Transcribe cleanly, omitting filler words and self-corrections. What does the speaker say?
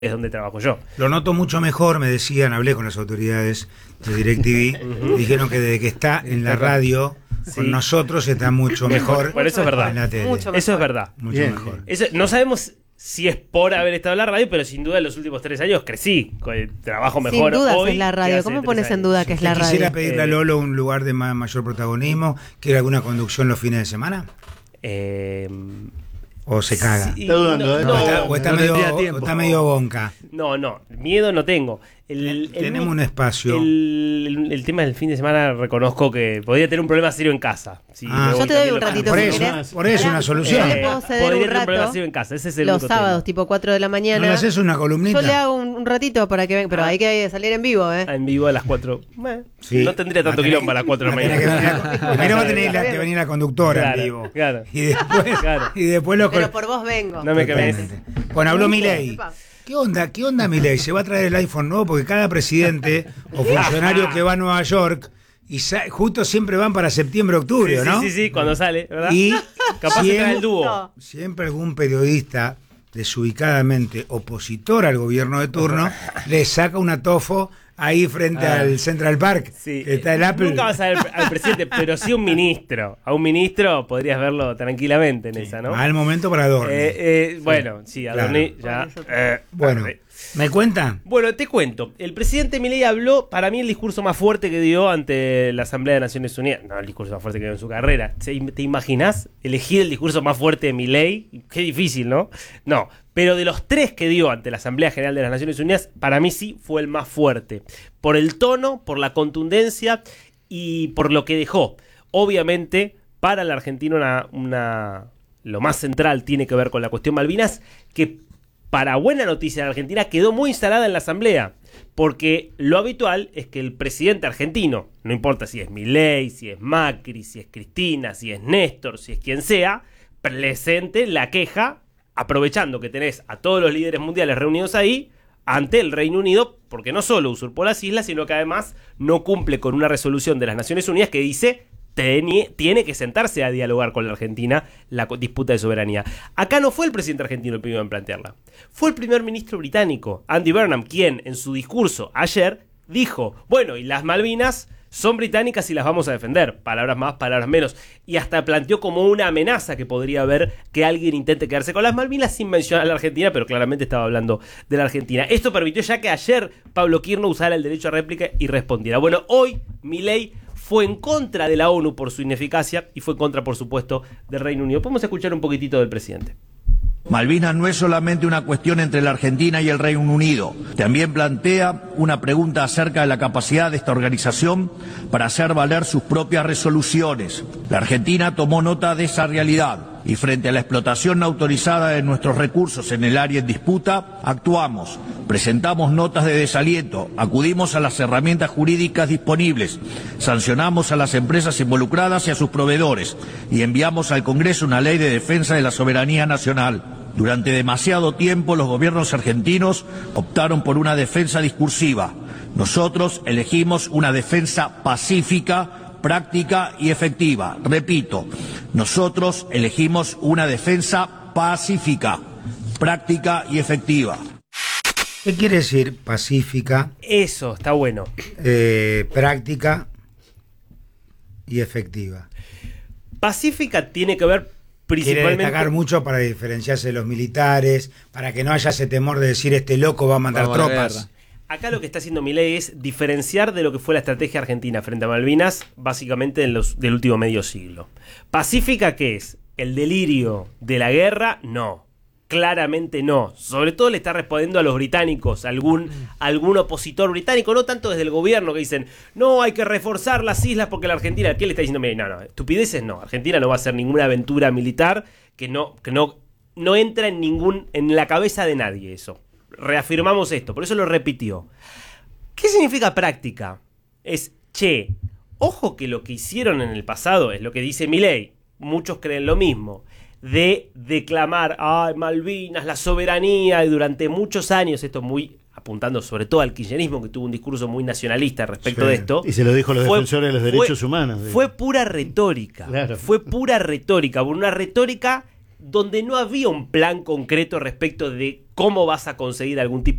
es donde trabajo yo. Lo noto mucho mejor, me decían, hablé con las autoridades de DirecTV, dijeron que desde que está en la radio con nosotros está mucho mejor. Bueno, eso es verdad. En la tele. Eso es verdad. Mucho mejor. Eso, no sabemos si es por haber estado en la radio, pero sin duda en los últimos 3 años crecí. Trabajo mejor sin duda hoy es la radio. ¿Cómo pones en duda que es la radio? ¿Quisiera pedirle a Lolo un lugar de mayor protagonismo? ¿Quiere alguna conducción los fines de semana? ¿O se caga? Está dudando, ¿O está medio bonca? No, miedo no tengo. Tenemos un espacio. El tema del fin de semana reconozco que podría tener un problema serio en casa. Yo te doy un ratito si querés. Por eso una solución. Yo le puedo ceder podría un tener un problema rato serio en casa. Ese es el los único sábados, tema. tipo 4 de la mañana. ¿No le haces una columnita? Yo le hago un ratito para que venga, pero hay que salir en vivo, ¿eh? En vivo a las 4. Sí. No tendría tanto quilombo a las 4 de la mañana. Primero va a tener que venir la conductora en vivo. Claro. Y después los... Pero por vos vengo. No me quemes. Bueno, habló Milei. ¿Qué onda Milei? ¿Se va a traer el iPhone nuevo? Porque cada presidente o funcionario que va a Nueva York y justo siempre van para septiembre, octubre, ¿no? Sí, cuando sale, ¿verdad? Y capaz que trae el dúo. Siempre algún periodista desubicadamente opositor al gobierno de turno le saca una tofo ahí frente al Central Park. Sí. Está el Apple. Nunca vas a ver al presidente, pero sí un ministro. A un ministro podrías verlo tranquilamente en esa, ¿no? Al momento para Adorni. Bueno, sí, Adorni ya. Bueno, ¿me cuenta? Bueno, te cuento. El presidente Milei habló, para mí, el discurso más fuerte que dio ante la Asamblea de Naciones Unidas. No, el discurso más fuerte que dio en su carrera. ¿Te imaginás elegir el discurso más fuerte de Milei? Qué difícil, ¿no? No. Pero de los 3 que dio ante la Asamblea General de las Naciones Unidas, para mí sí fue el más fuerte. Por el tono, por la contundencia y por lo que dejó. Obviamente, para el argentino lo más central tiene que ver con la cuestión Malvinas, que para buena noticia de la Argentina quedó muy instalada en la Asamblea. Porque lo habitual es que el presidente argentino, no importa si es Milei, si es Macri, si es Cristina, si es Néstor, si es quien sea, presente la queja, aprovechando que tenés a todos los líderes mundiales reunidos ahí, ante el Reino Unido, porque no solo usurpó las islas, sino que además no cumple con una resolución de las Naciones Unidas que dice tiene que sentarse a dialogar con la Argentina la disputa de soberanía. Acá no fue el presidente argentino el primero en plantearla. Fue el primer ministro británico, Andy Burnham, quien en su discurso ayer dijo, bueno, y las Malvinas son británicas y las vamos a defender, palabras más, palabras menos, y hasta planteó como una amenaza que podría haber que alguien intente quedarse con las Malvinas sin mencionar a la Argentina, pero claramente estaba hablando de la Argentina. Esto permitió ya que ayer Pablo Kirno usara el derecho a réplica y respondiera. Bueno, hoy Milei fue en contra de la ONU por su ineficacia y fue en contra, por supuesto, del Reino Unido. Podemos escuchar un poquitito del presidente. Malvinas no es solamente una cuestión entre la Argentina y el Reino Unido. También plantea una pregunta acerca de la capacidad de esta organización para hacer valer sus propias resoluciones. La Argentina tomó nota de esa realidad y frente a la explotación no autorizada de nuestros recursos en el área en disputa, actuamos, presentamos notas de desaliento, acudimos a las herramientas jurídicas disponibles, sancionamos a las empresas involucradas y a sus proveedores y enviamos al Congreso una ley de defensa de la soberanía nacional. Durante demasiado tiempo los gobiernos argentinos optaron por una defensa discursiva. Nosotros elegimos una defensa pacífica, práctica y efectiva. Repito, nosotros elegimos una defensa pacífica, práctica y efectiva. ¿Qué quiere decir pacífica? Eso, está bueno. Práctica y efectiva. Pacífica tiene que ver principalmente... Quiere destacar mucho para diferenciarse de los militares, para que no haya ese temor de decir este loco va a mandar tropas. Acá lo que está haciendo Milei es diferenciar de lo que fue la estrategia argentina frente a Malvinas, básicamente del último medio siglo. ¿Pacífica qué es? ¿El delirio de la guerra? No. Claramente no. Sobre todo le está respondiendo a los británicos, algún opositor británico, no tanto desde el gobierno que dicen, no, hay que reforzar las islas porque la Argentina... ¿Qué le está diciendo Milei? No, estupideces no. Argentina no va a hacer ninguna aventura militar que no entra en la cabeza de nadie eso. Reafirmamos esto, por eso lo repitió. ¿Qué significa práctica? Es, ojo que lo que hicieron en el pasado es lo que dice Milei, muchos creen lo mismo, de declamar, Malvinas, la soberanía, y durante muchos años, esto muy apuntando sobre todo al kirchnerismo, que tuvo un discurso muy nacionalista respecto de esto. Y se lo dijo a los defensores de los derechos humanos. Fue pura retórica, una retórica donde no había un plan concreto respecto de cómo vas a conseguir algún tipo